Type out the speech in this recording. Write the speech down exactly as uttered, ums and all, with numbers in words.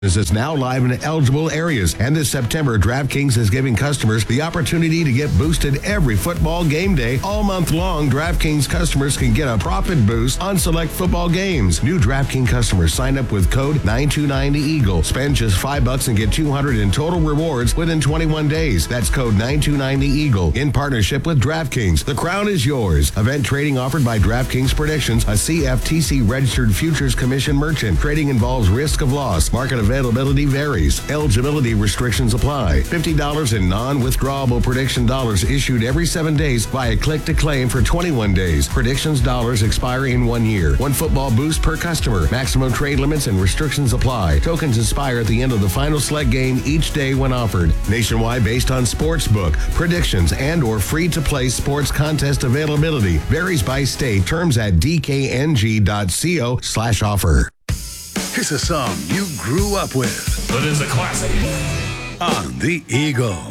is now live in eligible areas, and this September, DraftKings is giving customers the opportunity to get boosted every football game day. All month long, DraftKings customers can get a profit boost on select football games. New DraftKings customers sign up with code nine two nine EAGLE. Spend just five bucks and get two hundred in total rewards within twenty-one days. That's code nine two nine EAGLE in partnership with DraftKings. The crown is yours. Event trading offered by DraftKings Predictions, a C F T C registered futures commission merchant. Trading involves risk of loss. Market availability varies. Eligibility restrictions apply. fifty dollars in non-withdrawable prediction dollars issued every seven days via click to claim for twenty-one days. Predictions dollars expire in one year. One football boost per customer. Maximum trade limits and restrictions apply. Tokens expire at the end of the final select game each day when offered. Nationwide based on sportsbook, predictions, and or free-to-play sports contest availability. Varies by state. Terms at d k n g dot co slash offer. Here's a song you grew up with. But it's a classic. On the Eagle.